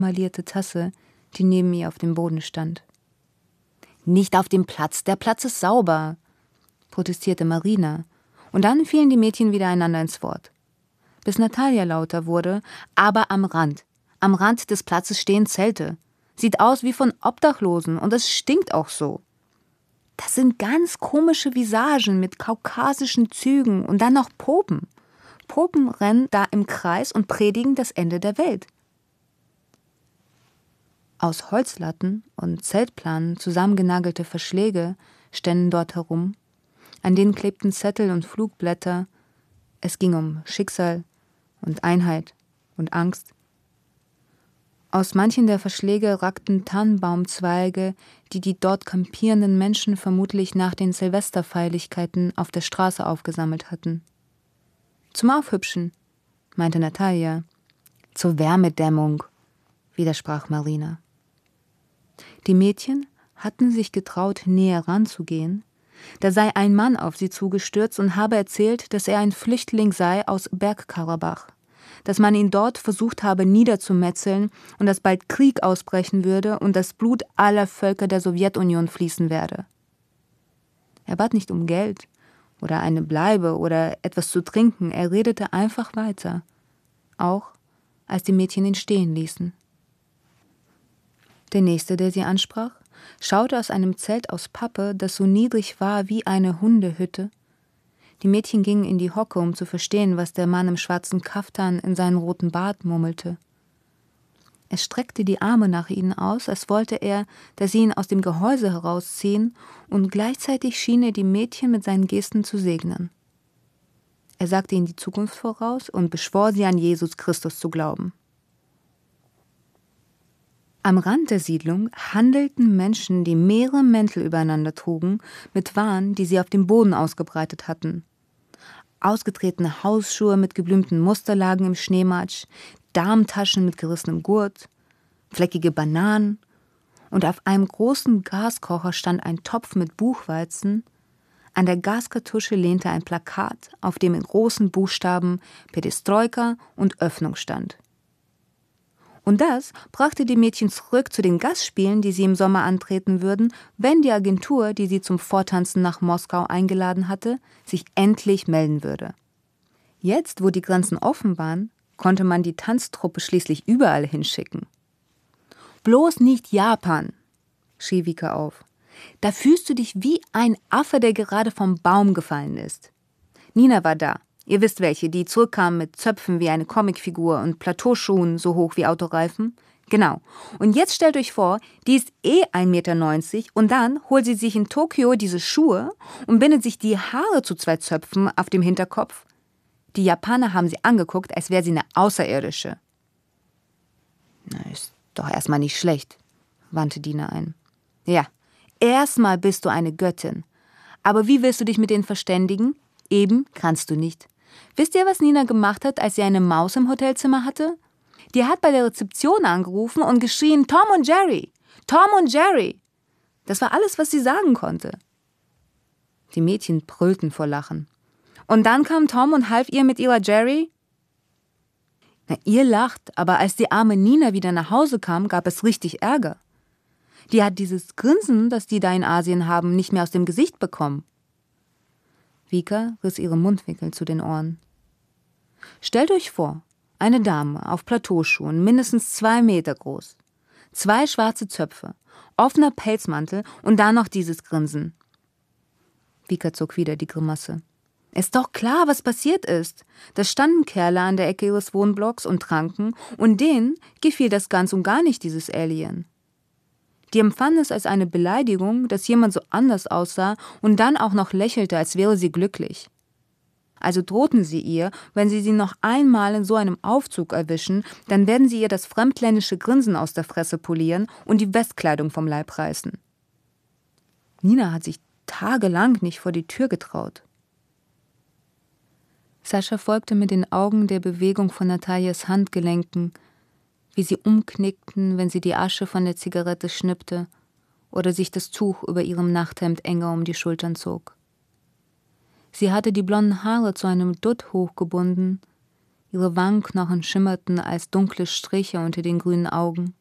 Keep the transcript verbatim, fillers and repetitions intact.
emaillierte Tasse, die neben ihr auf dem Boden stand. »Nicht auf dem Platz, der Platz ist sauber«, protestierte Marina, und dann fielen die Mädchen wieder einander ins Wort. Bis Natalia lauter wurde, »aber am Rand. Am Rand des Platzes stehen Zelte. Sieht aus wie von Obdachlosen und es stinkt auch so. Das sind ganz komische Visagen mit kaukasischen Zügen und dann noch Popen. Popen rennen da im Kreis und predigen das Ende der Welt.« Aus Holzlatten und Zeltplanen zusammengenagelte Verschläge ständen dort herum. An denen klebten Zettel und Flugblätter. Es ging um Schicksal und Einheit und Angst. Aus manchen der Verschläge rackten Tannenbaumzweige, die die dort kampierenden Menschen vermutlich nach den Silvesterfeierlichkeiten auf der Straße aufgesammelt hatten. »Zum Aufhübschen«, meinte Natalia. »Zur Wärmedämmung«, widersprach Marina. Die Mädchen hatten sich getraut, näher ranzugehen. Da sei ein Mann auf sie zugestürzt und habe erzählt, dass er ein Flüchtling sei aus Bergkarabach, dass man ihn dort versucht habe niederzumetzeln und dass bald Krieg ausbrechen würde und das Blut aller Völker der Sowjetunion fließen werde. Er bat nicht um Geld oder eine Bleibe oder etwas zu trinken, er redete einfach weiter, auch als die Mädchen ihn stehen ließen. Der Nächste, der sie ansprach, schaute aus einem Zelt aus Pappe, das so niedrig war wie eine Hundehütte. Die Mädchen gingen in die Hocke, um zu verstehen, was der Mann im schwarzen Kaftan in seinen roten Bart murmelte. Er streckte die Arme nach ihnen aus, als wollte er, dass sie ihn aus dem Gehäuse herausziehen, und gleichzeitig schien er die Mädchen mit seinen Gesten zu segnen. Er sagte ihnen die Zukunft voraus und beschwor sie, an Jesus Christus zu glauben. Am Rand der Siedlung handelten Menschen, die mehrere Mäntel übereinander trugen, mit Waren, die sie auf dem Boden ausgebreitet hatten. Ausgetretene Hausschuhe mit geblümten Musterlagen im Schneematsch, Darmtaschen mit gerissenem Gurt, fleckige Bananen, und auf einem großen Gaskocher stand ein Topf mit Buchweizen. An der Gaskartusche lehnte ein Plakat, auf dem in großen Buchstaben Perestroika und Öffnung stand. Und das brachte die Mädchen zurück zu den Gastspielen, die sie im Sommer antreten würden, wenn die Agentur, die sie zum Vortanzen nach Moskau eingeladen hatte, sich endlich melden würde. Jetzt, wo die Grenzen offen waren, konnte man die Tanztruppe schließlich überall hinschicken. »Bloß nicht Japan«, schrie Vika auf. »Da fühlst du dich wie ein Affe, der gerade vom Baum gefallen ist.« Nina war da. Ihr wisst welche, die zurückkam mit Zöpfen wie eine Comicfigur und Plateauschuhen so hoch wie Autoreifen. Genau. Und jetzt stellt euch vor, die ist eh ein Meter neunzig und dann holt sie sich in Tokio diese Schuhe und bindet sich die Haare zu zwei Zöpfen auf dem Hinterkopf. Die Japaner haben sie angeguckt, als wäre sie eine Außerirdische. Na, ist doch erstmal nicht schlecht, wandte Dina ein. Ja, erstmal bist du eine Göttin. Aber wie willst du dich mit denen verständigen? Eben kannst du nicht. Wisst ihr, was Nina gemacht hat, als sie eine Maus im Hotelzimmer hatte? Die hat bei der Rezeption angerufen und geschrien, Tom und Jerry, Tom und Jerry. Das war alles, was sie sagen konnte. Die Mädchen brüllten vor Lachen. Und dann kam Tom und half ihr mit ihrer Jerry? Na, ihr lacht, aber als die arme Nina wieder nach Hause kam, gab es richtig Ärger. Die hat dieses Grinsen, das die da in Asien haben, nicht mehr aus dem Gesicht bekommen. Vika riss ihre Mundwinkel zu den Ohren. Stellt euch vor, eine Dame auf Plateauschuhen, mindestens zwei Meter groß, zwei schwarze Zöpfe, offener Pelzmantel und dann noch dieses Grinsen. Vika zog wieder die Grimasse. Ist doch klar, was passiert ist. Da standen Kerle an der Ecke ihres Wohnblocks und tranken, und denen gefiel das ganz und gar nicht, dieses Alien. Die empfanden es als eine Beleidigung, dass jemand so anders aussah und dann auch noch lächelte, als wäre sie glücklich. Also drohten sie ihr, wenn sie sie noch einmal in so einem Aufzug erwischen, dann werden sie ihr das fremdländische Grinsen aus der Fresse polieren und die Westkleidung vom Leib reißen. Nina hat sich tagelang nicht vor die Tür getraut. Sascha folgte mit den Augen der Bewegung von Natalias Handgelenken, wie sie umknickten, wenn sie die Asche von der Zigarette schnippte oder sich das Tuch über ihrem Nachthemd enger um die Schultern zog. Sie hatte die blonden Haare zu einem Dutt hochgebunden, Ihre Wangenknochen schimmerten als dunkle Striche unter den grünen Augen.